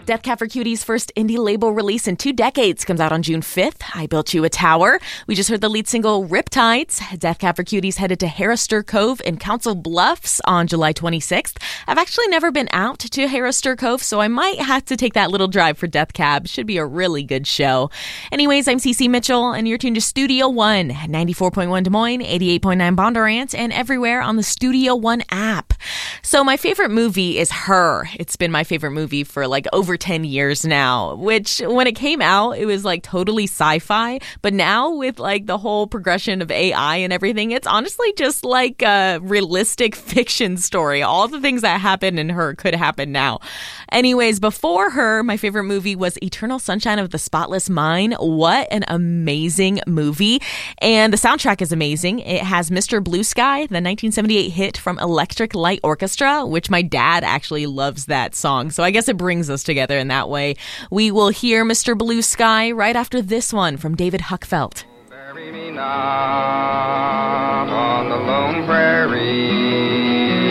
Death Cab for Cutie's first indie label release in 2 decades comes out on June 5th. I Built You a Tower. We just heard the lead single Riptides. Death Cab for Cutie's headed to Harristur Cove in Council Bluffs on July 26th. I've actually never been out to Harristur Cove, so I might have to take that little drive for Death Cab. Should be a really good show. Anyways, I'm Cece Mitchell, and you're tuned to Studio One, 94.1 Des Moines, 88.9 Bondurant, and everywhere on the Studio One app. So my favorite movie is Her. It's been my favorite movie for like over 10 years now, which when it came out, it was like totally sci-fi. But now with like the whole progression of AI and everything, it's honestly just like a realistic fiction story. All the things that happened in Her could happen now. Anyways, before Her, my favorite movie was Eternal Sunshine of the Spotless Mind. What an amazing movie. And the soundtrack is amazing. It has Mr. Blue Sky, the 1978 hit from Electric Light Orchestra, which my dad actually loves that song. So I guess it brings us together in that way. We will hear Mr. Blue Sky right after this one from David Huckfelt. Bury me now.